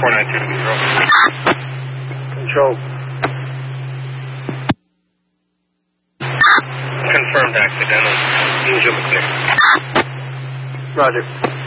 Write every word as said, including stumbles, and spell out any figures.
four nine two to zero. Control. Confirmed accidental. Use your clear. Roger.